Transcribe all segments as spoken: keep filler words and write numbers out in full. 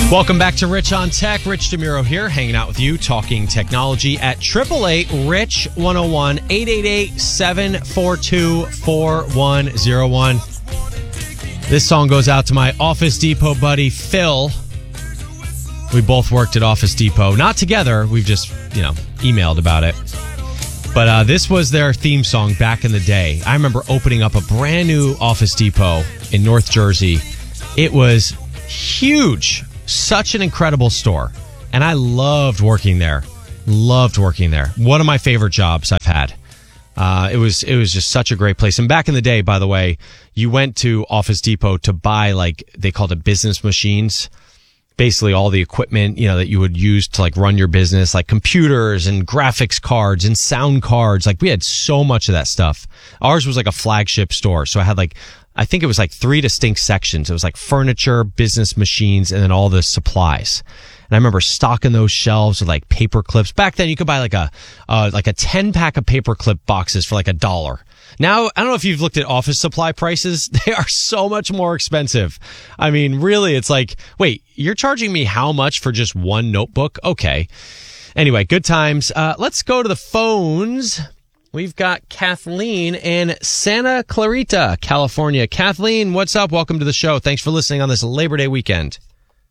Welcome back to Rich on Tech. Rich DeMuro here, hanging out with you, talking technology at eight eight eight, RICH one oh one, eight eight eight, seven four two, four one oh one. This song goes out to my Office Depot buddy, Phil. We both worked at Office Depot. Not together. We've just, you know, emailed about it. But uh, this was their theme song back in the day. I remember opening up a brand new Office Depot in North Jersey. It was huge. Such an incredible store. And I loved working there. Loved working there. One of my favorite jobs I've had. Uh, it was it was just such a great place. And back in the day, by the way, you went to Office Depot to buy, like, they called it business machines. Basically all the equipment, you know, that you would use to, like, run your business, like computers and graphics cards and sound cards. Like, we had so much of that stuff. Ours was like a flagship store. So I had, like, I think it was like three distinct sections. It was like furniture, business machines, and then all the supplies. And I remember stocking those shelves with like paper clips. Back then, you could buy like a uh, like a ten pack of paper clip boxes for like a dollar. Now, I don't know if you've looked at office supply prices. They are so much more expensive. I mean, really, it's like, wait, you're charging me how much for just one notebook? Okay. Anyway, good times. Uh, let's go to the phones. We've got Kathleen in Santa Clarita, California. Kathleen, what's up? Welcome to the show. Thanks for listening on this Labor Day weekend.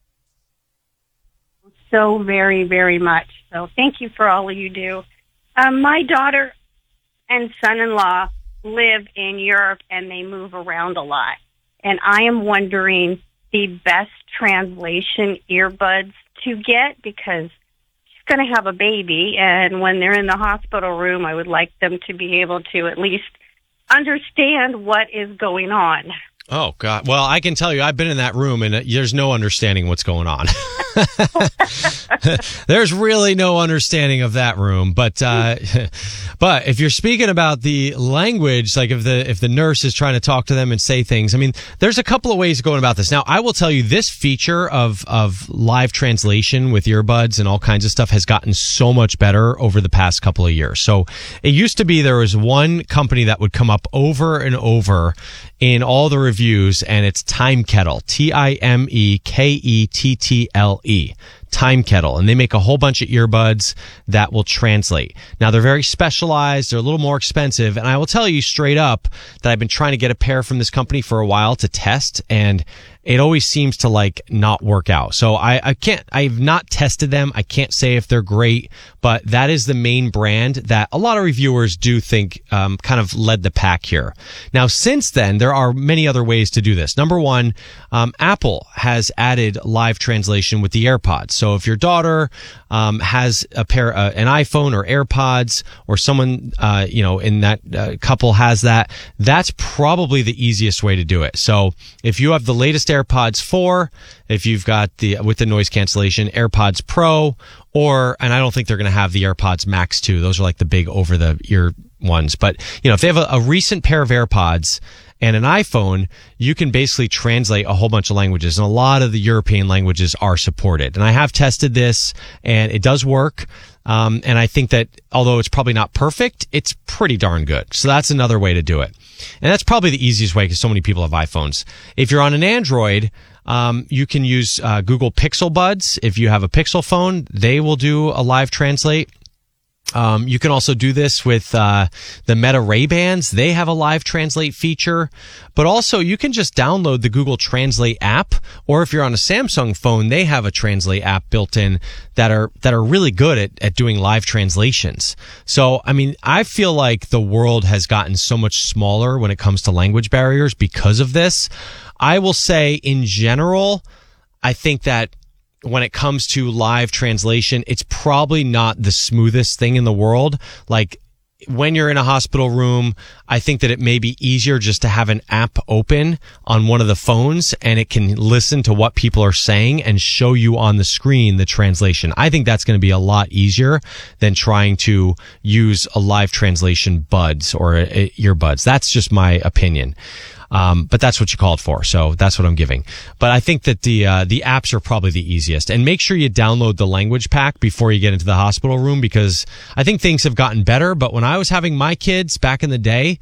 So very, very much. So thank you for all you do. Um, my daughter and son-in-law live in Europe, and they move around a lot. And I am wondering the best translation earbuds to get, because going to have a baby, and when they're in the hospital room, I would like them to be able to at least understand what is going on. Oh, God. Well, I can tell you, I've been in that room, and there's no understanding what's going on. There's really no understanding of that room. But uh, but if you're speaking about the language, like if the if the nurse is trying to talk to them and say things, I mean, there's a couple of ways of going about this. Now, I will tell you, this feature of of live translation with earbuds and all kinds of stuff has gotten so much better over the past couple of years. So it used to be there was one company that would come up over and over in all the reviews, and it's Time Kettle, T I M E K E T T L E, Time Kettle. And they make a whole bunch of earbuds that will translate. Now, they're very specialized. They're a little more expensive. And I will tell you straight up that I've been trying to get a pair from this company for a while to test, and it always seems to, like, not work out. So I, I can't, I've not tested them. I can't say if they're great, but that is the main brand that a lot of reviewers do think um, kind of led the pack here. Now, since then, there are many other ways to do this. Number one, um, Apple has added live translation with the AirPods. So if your daughter um, has a pair, uh, an iPhone or AirPods, or someone, uh, you know, in that uh, couple has that, that's probably the easiest way to do it. So if you have the latest AirPods four, if you've got the, with the noise cancellation, AirPods Pro, or, and I don't think they're going to have the AirPods Max too. Those are like the big over the ear ones. But, you know, if they have a, a recent pair of AirPods and an iPhone, you can basically translate a whole bunch of languages, and a lot of the European languages are supported. And I have tested this, and it does work. Um, and I think that although it's probably not perfect, it's pretty darn good. So that's another way to do it. And that's probably the easiest way, because so many people have iPhones. If you're on an Android, um, you can use uh, Google Pixel Buds. If you have a Pixel phone, they will do a live translate. Um, you can also do this with uh, the Meta Ray-Bans. They have a live translate feature. But also, you can just download the Google Translate app, or if you're on a Samsung phone, they have a Translate app built in that are that are really good at, at doing live translations. So, I mean, I feel like the world has gotten so much smaller when it comes to language barriers because of this. I will say, in general, I think that when it comes to live translation, it's probably not the smoothest thing in the world. Like, when you're in a hospital room, I think that it may be easier just to have an app open on one of the phones, and it can listen to what people are saying and show you on the screen the translation. I think that's going to be a lot easier than trying to use a live translation buds or a, a earbuds. That's just my opinion. Um, but that's what you called for, so that's what I'm giving. But I think that the uh, the apps are probably the easiest. And make sure you download the language pack before you get into the hospital room, because I think things have gotten better. But when I was having my kids back in the day,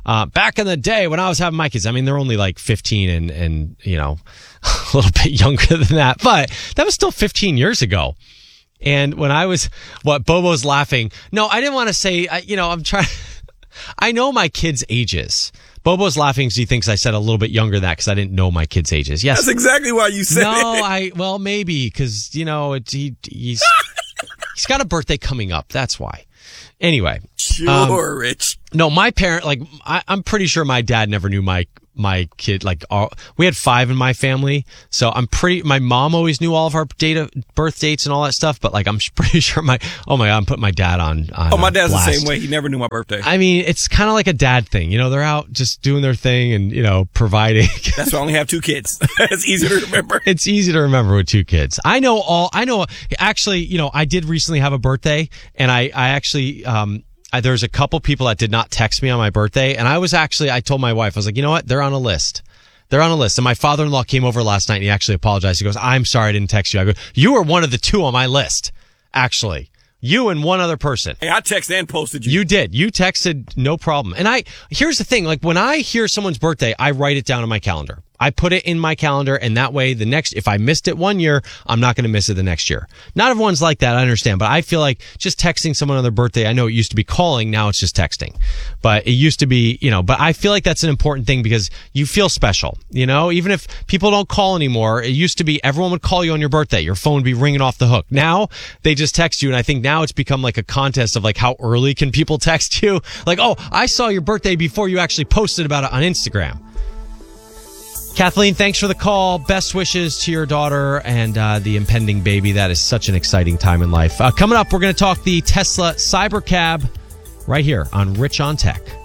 Uh, back in the day when I was having my kids, I mean, they're only like fifteen and, and, you know, a little bit younger than that, but that was still fifteen years ago. And when I was, what, Bobo's laughing. No, I didn't want to say, I, you know, I'm trying, I know my kids' ages. Bobo's laughing because he thinks I said a little bit younger than that because I didn't know my kids' ages. Yes. That's exactly why you said no, it. No, I, well, maybe because, you know, it, he, he's, he's got a birthday coming up. That's why. Anyway. Sure, um, Rich. No, my parent, like, I, I'm pretty sure my dad never knew my, my kid, like, all, we had five in my family. So I'm pretty, my mom always knew all of our date of, birth dates and all that stuff. But like, I'm pretty sure my, oh my God, I'm putting my dad on, on Oh, my dad's blast. the same way. He never knew my birthday. I mean, it's kind of like a dad thing. You know, they're out just doing their thing and, you know, providing. That's why I only have two kids. It's easy to remember. It's easy to remember with two kids. I know all, I know, actually, you know, I did recently have a birthday and I, I actually, um, I, there's a couple people that did not text me on my birthday. And I was actually, I told my wife, I was like, you know what? They're on a list. They're on a list. And my father-in-law came over last night and he actually apologized. He goes, I'm sorry I didn't text you. I go, you were one of the two on my list, actually. You and one other person. Hey, I texted and posted you. You did. You texted, no problem. And I, here's the thing, like when I hear someone's birthday, I write it down on my calendar. I put it in my calendar and that way the next, if I missed it one year, I'm not going to miss it the next year. Not everyone's like that, I understand, but I feel like just texting someone on their birthday, I know it used to be calling, now it's just texting. But it used to be, you know, but I feel like that's an important thing because you feel special, you know, even if people don't call anymore, it used to be everyone would call you on your birthday, your phone would be ringing off the hook. Now they just text you and I think now it's become like a contest of like how early can people text you? Like, oh, I saw your birthday before you actually posted about it on Instagram. Kathleen, thanks for the call. Best wishes to your daughter and uh, the impending baby. That is such an exciting time in life. Uh, coming up, we're going to talk the Tesla Cybercab right here on Rich on Tech.